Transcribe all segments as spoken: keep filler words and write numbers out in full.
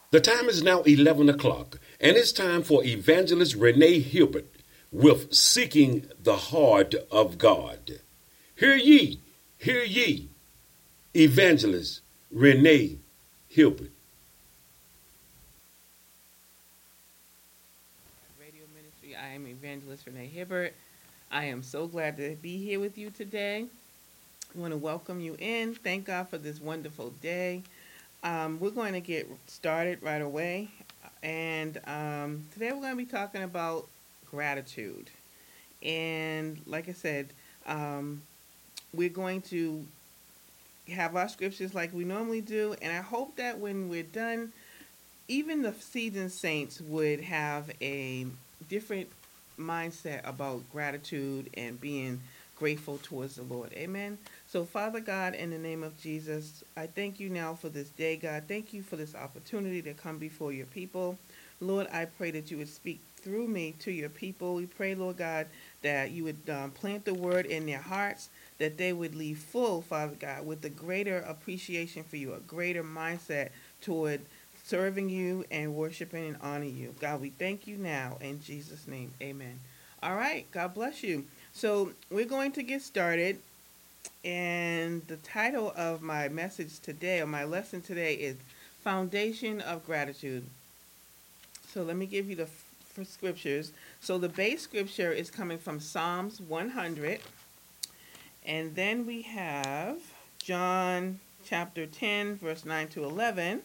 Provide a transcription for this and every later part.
The time is now eleven o'clock, and it's time for Evangelist Renee Hilbert with Seeking the Heart of God. Hear ye, hear ye, Evangelist Renee Hilbert. Radio Ministry. I am Evangelist Renee Hibbert. I am so glad to be here with you today. I want to welcome you in. Thank God for this wonderful day. Um, we're going to get started right away. And um, today we're going to be talking about gratitude. And like I said, um, we're going to have our scriptures like we normally do. And I hope that when we're done, even the seasoned saints would have a different mindset about gratitude and being grateful towards the Lord. Amen. So, Father God, in the name of Jesus, I thank you now for this day, God. Thank you for this opportunity to come before your people. Lord, I pray that you would speak through me to your people. We pray, Lord God, that you would um, plant the word in their hearts, that they would leave full, Father God, with a greater appreciation for you, a greater mindset toward serving you and worshiping and honor you. God, we thank you now in Jesus' name. Amen. All right. God bless you. So we're going to get started. And the title of my message today, or my lesson today, is Foundation of Gratitude. So let me give you the f- scriptures. So the base scripture is coming from Psalms one hundred. And then we have John chapter ten, verse nine to eleven.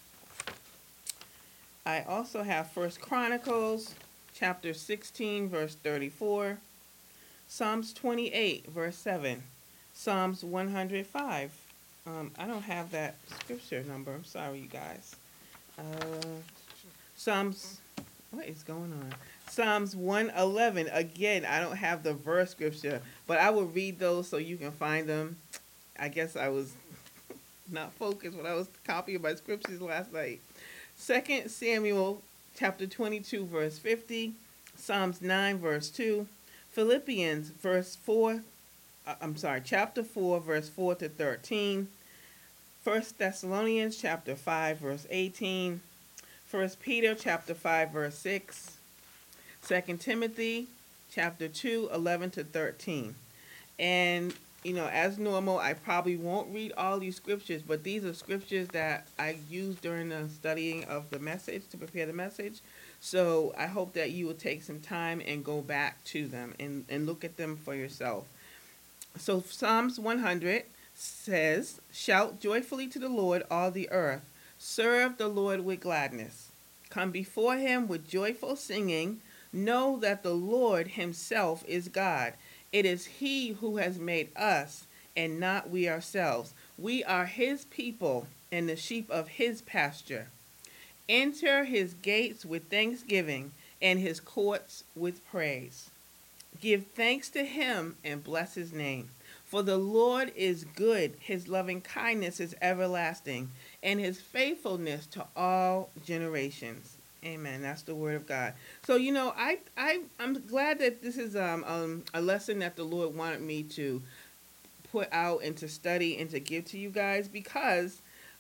I also have First Chronicles chapter sixteen, verse thirty-four. Psalms twenty-eight, verse seven. Psalms one hundred five. Um, I don't have that scripture number. I'm sorry, you guys. Uh, Psalms, what is going on? Psalms one eleven. Again, I don't have the verse scripture, but I will read those so you can find them. I guess I was not focused when I was copying my scriptures last night. Second Samuel chapter twenty-two, verse fifty. Psalms nine, verse two. Philippians, verse four. Uh, I'm sorry, chapter four, verse four to thirteen. First Thessalonians chapter five, verse eighteen. First Peter chapter five, verse six. Second Timothy chapter two, eleven to thirteen. And, you know, as normal, I probably won't read all these scriptures, but these are scriptures that I used during the studying of the message to prepare the message. So I hope that you will take some time and go back to them and, and look at them for yourself. So Psalms one hundred says, "Shout joyfully to the Lord, all the earth. Serve the Lord with gladness. Come before him with joyful singing. Know that the Lord himself is God. It is he who has made us and not we ourselves. We are his people and the sheep of his pasture. Enter his gates with thanksgiving and his courts with praise. Give thanks to him and bless his name. For the Lord is good, his loving kindness is everlasting, and his faithfulness to all generations." Amen. That's the word of God. So, you know, I, I, I'm glad that this is um, um, a lesson that the Lord wanted me to put out and to study and to give to you guys, because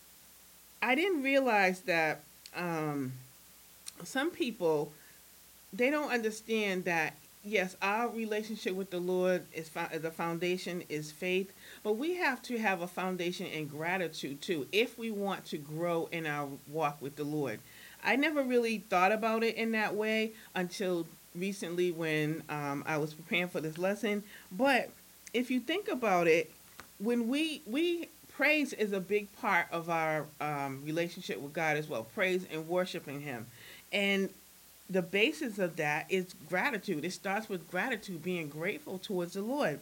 I didn't realize that um, some people, they don't understand that yes, our relationship with the Lord is fo- the foundation is faith, but we have to have a foundation in gratitude too if we want to grow in our walk with the Lord. I never really thought about it in that way until recently when um, I was preparing for this lesson. But if you think about it, when we we praise is a big part of our um, relationship with God as well. Praise and worshiping Him, and the basis of that is gratitude. It starts with gratitude, being grateful towards the Lord.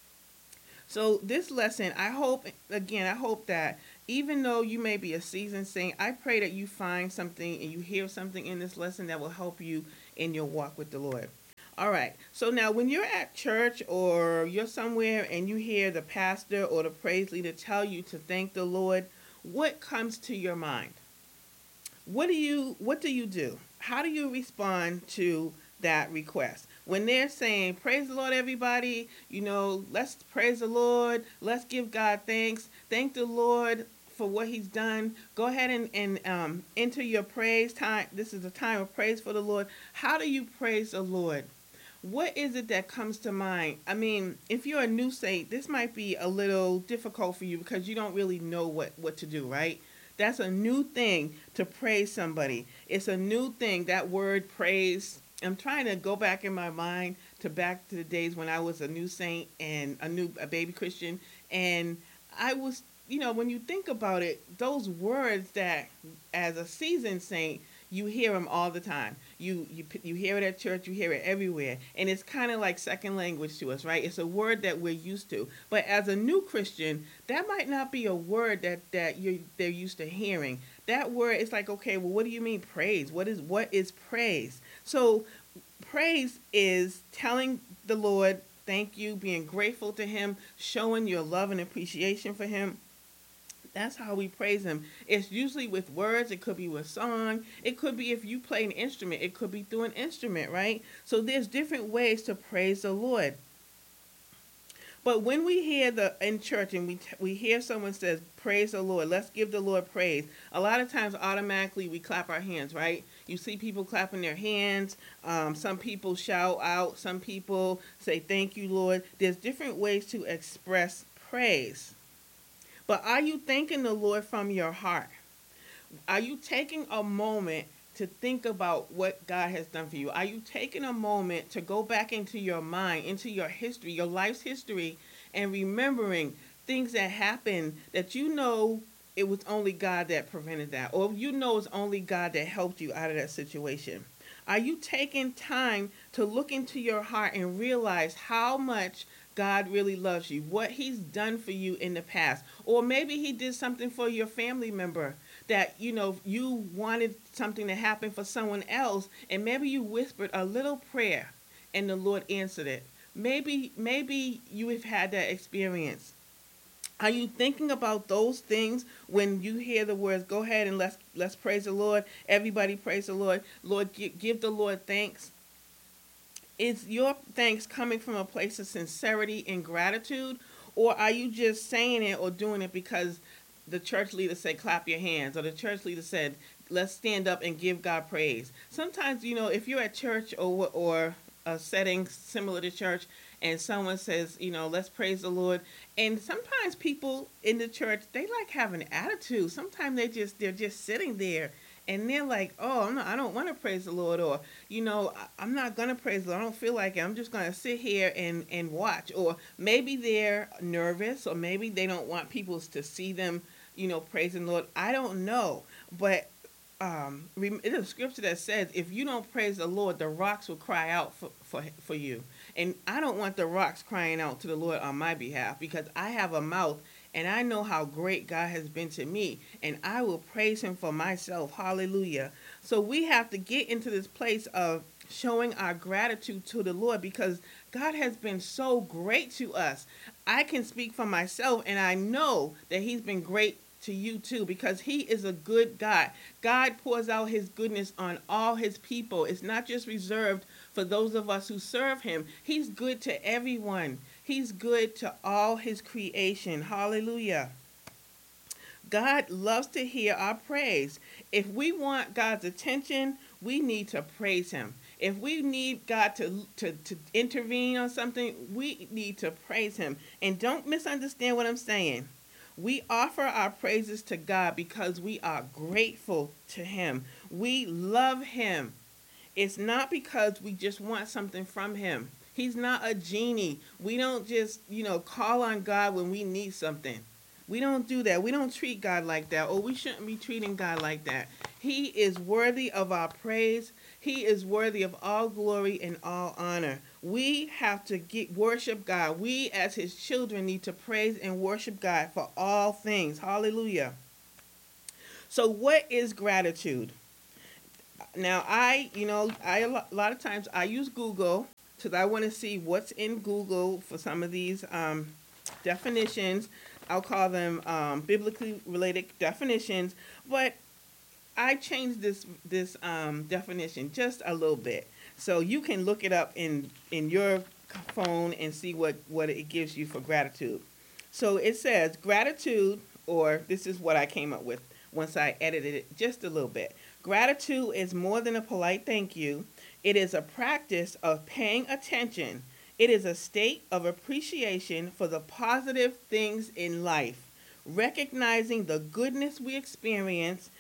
So this lesson, I hope, again, I hope that even though you may be a seasoned saint, I pray that you find something and you hear something in this lesson that will help you in your walk with the Lord. All right. So now when you're at church or you're somewhere and you hear the pastor or the praise leader tell you to thank the Lord, what comes to your mind? What do you what do you do? How do you respond to that request? When they're saying, "Praise the Lord, everybody, you know, let's praise the Lord, let's give God thanks, thank the Lord for what he's done. Go ahead and, and um, enter your praise time. This is a time of praise for the Lord. How do you praise the Lord? What is it that comes to mind? I mean, if you're a new saint, this might be a little difficult for you because you don't really know what, what to do, right? That's a new thing to praise somebody. It's a new thing, that word praise. I'm trying to go back in my mind to back to the days when I was a new saint and a new a baby Christian. And I was, you know, when you think about it, those words that as a seasoned saint, you hear them all the time. You you you hear it at church, you hear it everywhere. And it's kind of like second language to us, right? It's a word that we're used to. But as a new Christian, that might not be a word that, that you're they're used to hearing. That word, it's like, okay, well, what do you mean praise? What is what is praise? So praise is telling the Lord thank you, being grateful to him, showing your love and appreciation for him. That's how we praise him. It's usually with words. It could be with song. It could be if you play an instrument. It could be through an instrument, right? So there's different ways to praise the Lord. But when we hear the in church and we t- we hear someone says, praise the Lord, let's give the Lord praise, a lot of times automatically we clap our hands, right? You see people clapping their hands. Um, some people shout out. Some people say, thank you, Lord. There's different ways to express praise. But are you thanking the Lord from your heart? Are you taking a moment to think about what God has done for you? Are you taking a moment to go back into your mind, into your history, your life's history, and remembering things that happened that you know it was only God that prevented that, or you know it's only God that helped you out of that situation? Are you taking time to look into your heart and realize how much God really loves you, what he's done for you in the past? Or maybe he did something for your family member that, you know, you wanted something to happen for someone else, and maybe you whispered a little prayer and the Lord answered it. Maybe, maybe you have had that experience. Are you thinking about those things when you hear the words, go ahead and let's let's praise the Lord. Everybody praise the Lord. Lord, give, give the Lord thanks. Is your thanks coming from a place of sincerity and gratitude? Or are you just saying it or doing it because the church leader said, clap your hands, or the church leader said, let's stand up and give God praise? Sometimes, you know, if you're at church or or a setting similar to church and someone says, you know, let's praise the Lord. And sometimes people in the church, they like have an attitude. Sometimes they just, they're just sitting there and they're like, oh, I'm not, I don't want to praise the Lord. Or, you know, I, I'm not going to praise the Lord. I don't feel like it. I'm just going to sit here and, and watch. Or maybe they're nervous, or maybe they don't want people to see them, you know, praising the Lord. I don't know. But um, there's a scripture that says, if you don't praise the Lord, the rocks will cry out for, for, for you. And I don't want the rocks crying out to the Lord on my behalf, because I have a mouth and I know how great God has been to me, and I will praise him for myself. Hallelujah. So we have to get into this place of showing our gratitude to the Lord, because God has been so great to us. I can speak for myself, and I know that he's been great to you too, because he is a good God. God pours out his goodness on all his people. It's not just reserved for those of us who serve him. He's good to everyone. He's good to all his creation. Hallelujah. God loves to hear our praise. If we want God's attention, we need to praise him. If we need God to, to, to intervene on something, we need to praise him. And don't misunderstand what I'm saying. We offer our praises to God because we are grateful to him. We love him. It's not because we just want something from him. He's not a genie. We don't just, you know, call on God when we need something. We don't do that. We don't treat God like that, or we shouldn't be treating God like that. He is worthy of our praise. He is worthy of all glory and all honor. We have to get worship God. We as his children need to praise and worship God for all things. Hallelujah. So what is gratitude? Now, I, you know, I a lot of times I use Google because I want to see what's in Google for some of these um, definitions. I'll call them um, biblically related definitions, but I changed this this um, definition just a little bit, so you can look it up in in your phone and see what what it gives you for gratitude. So it says gratitude, or this is what I came up with once I edited it just a little bit. Gratitude is more than a polite thank you. It is a practice of paying attention. It is a state of appreciation for the positive things in life, recognizing the goodness we experience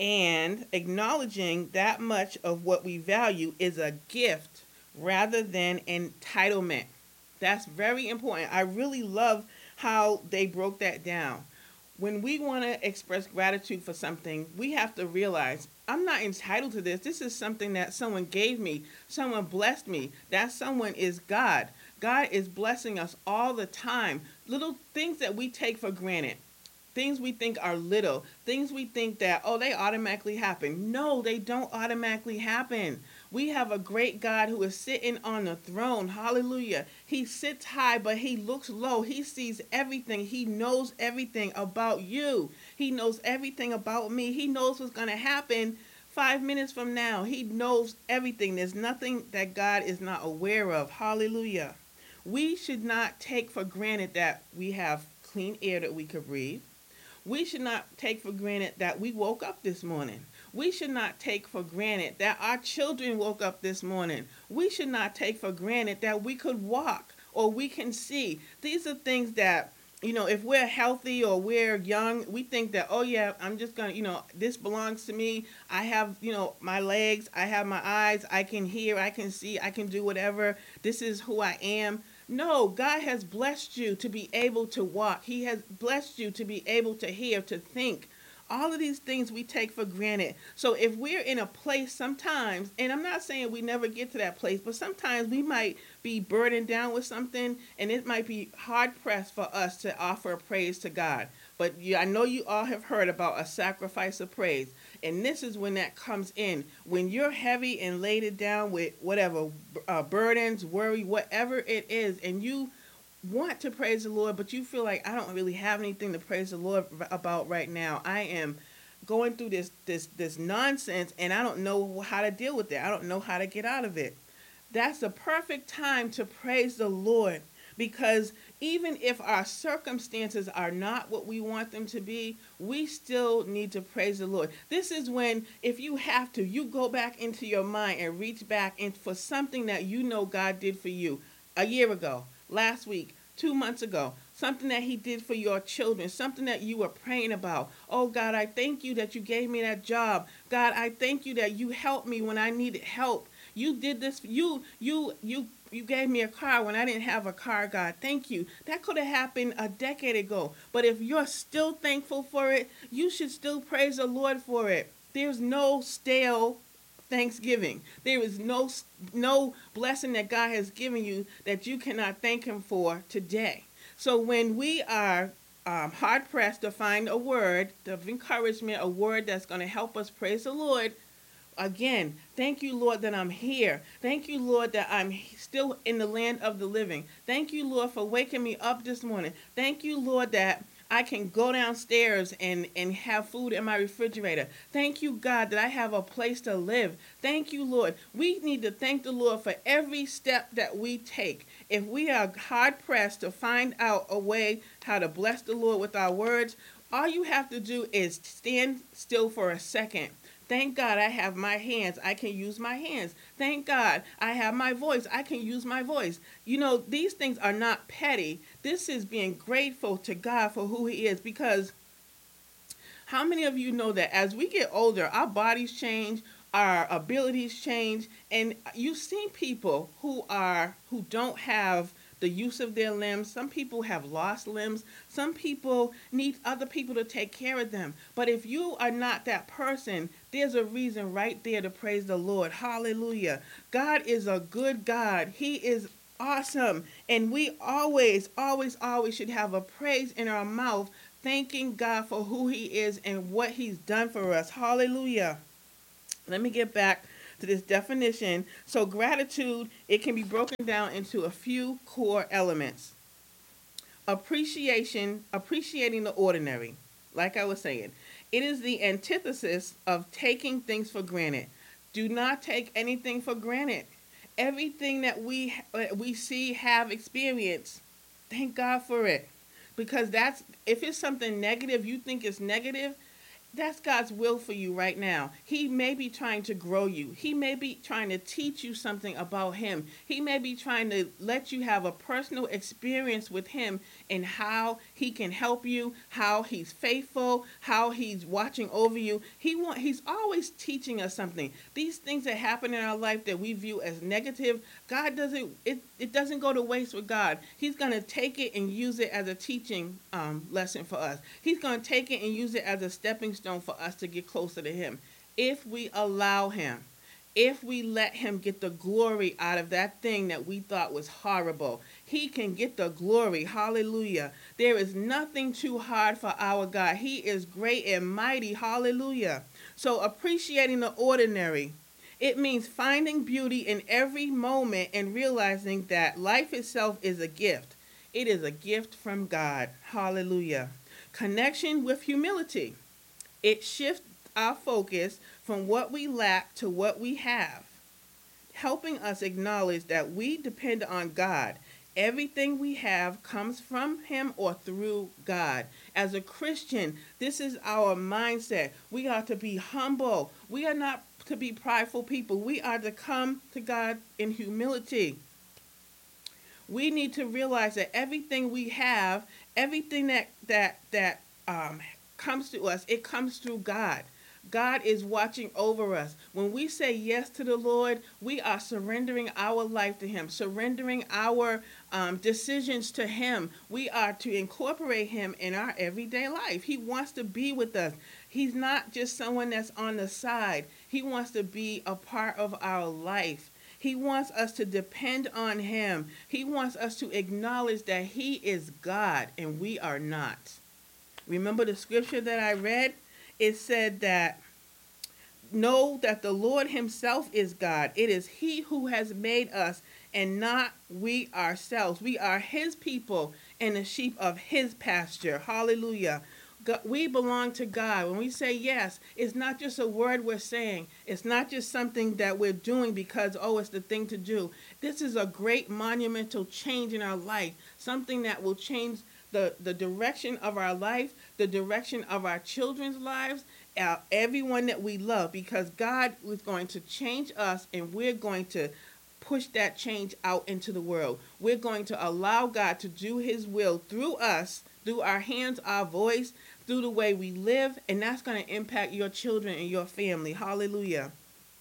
and acknowledging that much of what we value is a gift rather than entitlement. That's very important. I really love how they broke that down. When we want to express gratitude for something, we have to realize I'm not entitled to this. This is something that someone gave me. Someone blessed me. That someone is God. God is blessing us all the time. Little things that we take for granted. Things we think are little, things we think that, oh, they automatically happen. No, they don't automatically happen. We have a great God who is sitting on the throne. Hallelujah. He sits high, but he looks low. He sees everything. He knows everything about you. He knows everything about me. He knows what's going to happen five minutes from now. He knows everything. There's nothing that God is not aware of. Hallelujah. We should not take for granted that we have clean air that we could breathe. We should not take for granted that we woke up this morning. We should not take for granted that our children woke up this morning. We should not take for granted that we could walk or we can see. These are things that, you know, if we're healthy or we're young, we think that, oh yeah, I'm just going to, you know, this belongs to me. I have, you know, my legs, I have my eyes, I can hear, I can see, I can do whatever. This is who I am. No, God has blessed you to be able to walk. He has blessed you to be able to hear, to think. All of these things we take for granted. So if we're in a place sometimes, and I'm not saying we never get to that place, but sometimes we might be burdened down with something, and it might be hard pressed for us to offer praise to God. But yeah, I know you all have heard about a sacrifice of praise. And this is when that comes in. When you're heavy and laid it down with whatever uh, burdens, worry, whatever it is, and you want to praise the Lord, but you feel like I don't really have anything to praise the Lord about right now. I am going through this this this nonsense, and I don't know how to deal with it. I don't know how to get out of it. That's the perfect time to praise the Lord. Because even if our circumstances are not what we want them to be, we still need to praise the Lord. This is when, if you have to, you go back into your mind and reach back and for something that you know God did for you a year ago, last week, two months ago, something that he did for your children, something that you were praying about. Oh, God, I thank you that you gave me that job. God, I thank you that you helped me when I needed help. You did this. You, you, you. You gave me a car when I didn't have a car, God. Thank you. That could have happened a decade ago. But if you're still thankful for it, you should still praise the Lord for it. There's no stale Thanksgiving. There is no no blessing that God has given you that you cannot thank him for today. So when we are um, hard-pressed to find a word of encouragement, a word that's going to help us praise the Lord, again, thank you, Lord, that I'm here. Thank you, Lord, that I'm still in the land of the living. Thank you, Lord, for waking me up this morning. Thank you, Lord, that I can go downstairs and, and have food in my refrigerator. Thank you, God, that I have a place to live. Thank you, Lord. We need to thank the Lord for every step that we take. If we are hard-pressed to find out a way how to bless the Lord with our words, all you have to do is stand still for a second. Thank God I have my hands. I can use my hands. Thank God I have my voice. I can use my voice. You know, these things are not petty. This is being grateful to God for who he is, because how many of you know that as we get older, our bodies change, our abilities change, and you've seen people who are who don't have the use of their limbs. Some people have lost limbs. Some people need other people to take care of them. But if you are not that person, there's a reason right there to praise the Lord. Hallelujah. God is a good God. He is awesome. And we always, always, always should have a praise in our mouth, thanking God for who he is and what he's done for us. Hallelujah. Let me get back to this definition. So gratitude, it can be broken down into a few core elements. Appreciation, appreciating the ordinary. Like I was saying, it is the antithesis of taking things for granted. Do not take anything for granted. Everything that we we see, have, experienced, thank God for it. because that's, if it's something negative, you think it's negative, that's God's will for you right now. He may be trying to grow you. He may be trying to teach you something about him. He may be trying to let you have a personal experience with him and how he can help you, how he's faithful, how he's watching over you. He want, he's always teaching us something. These things that happen in our life that we view as negative, God doesn't, it, it doesn't go to waste with God. He's going to take it and use it as a teaching um, lesson for us. He's going to take it and use it as a stepping stone for us to get closer to him. If we allow him, if we let him get the glory out of that thing that we thought was horrible, he can get the glory. Hallelujah. There is nothing too hard for our God. He is great and mighty. Hallelujah. So appreciating the ordinary, it means finding beauty in every moment and realizing that life itself is a gift. It is a gift from God. Hallelujah. Connection with humility. It shifts our focus from what we lack to what we have, helping us acknowledge that we depend on God. Everything we have comes from him or through God. As a Christian, this is our mindset. We are to be humble. We are not to be prideful people. We are to come to God in humility. We need to realize that everything we have, everything that that that um comes to us, it comes through God. God is watching over us. When we say yes to the Lord, we are surrendering our life to him, surrendering our um, decisions to him. We are to incorporate him in our everyday life. He wants to be with us. He's not just someone that's on the side. He wants to be a part of our life. He wants us to depend on him. He wants us to acknowledge that he is God and we are not. Remember the scripture that I read? It said that, know that the Lord himself is God. It is he who has made us and not we ourselves. We are his people and the sheep of his pasture. Hallelujah. God, we belong to God. When we say yes, it's not just a word we're saying. It's not just something that we're doing because, oh, it's the thing to do. This is a great monumental change in our life, something that will change the, the direction of our life, the direction of our children's lives, uh, everyone that we love, because God is going to change us and we're going to push that change out into the world. We're going to allow God to do his will through us, through our hands, our voice, through the way we live, and that's going to impact your children and your family. Hallelujah.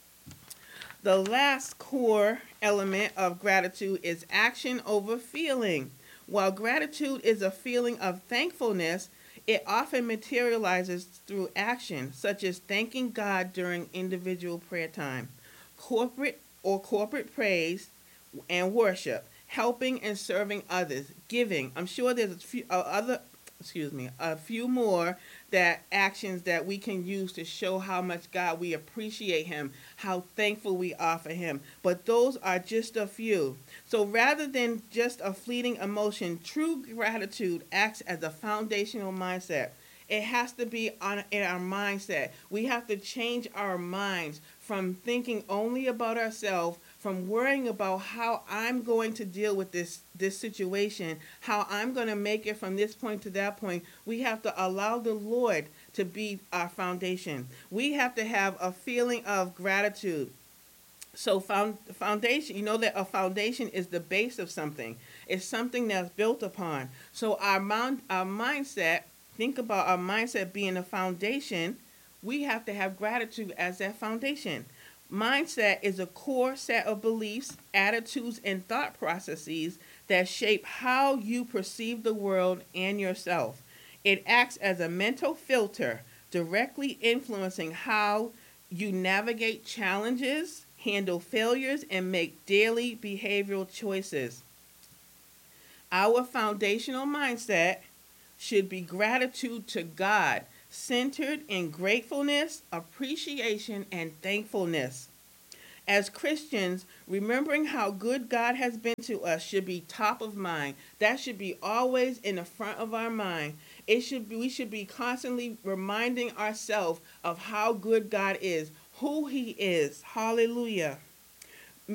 The last core element of gratitude is action over feeling. While gratitude is a feeling of thankfulness, it often materializes through action, such as thanking God during individual prayer time, corporate or corporate praise and worship, helping and serving others, giving. I'm sure there's a few uh, other, excuse me, a few more that actions that we can use to show how much God we appreciate him, how thankful we are for him. But those are just a few. So rather than just a fleeting emotion, true gratitude acts as a foundational mindset. It has to be on in our mindset. We have to change our minds from thinking only about ourselves, from worrying about how I'm going to deal with this, this situation, how I'm going to make it from this point to that point. We have to allow the Lord to be our foundation. We have to have a feeling of gratitude. So found, foundation, you know that a foundation is the base of something. It's something that's built upon. So our, mind, our mindset, think about our mindset being a foundation. We have to have gratitude as that foundation. Mindset is a core set of beliefs, attitudes, and thought processes that shape how you perceive the world and yourself. It acts as a mental filter, directly influencing how you navigate challenges, handle failures, and make daily behavioral choices. Our foundational mindset should be gratitude to God, centered in gratefulness, appreciation, and thankfulness. As Christians, remembering how good God has been to us should be top of mind. That should be always in the front of our mind. It should be, we should be constantly reminding ourselves of how good God is, who he is. Hallelujah.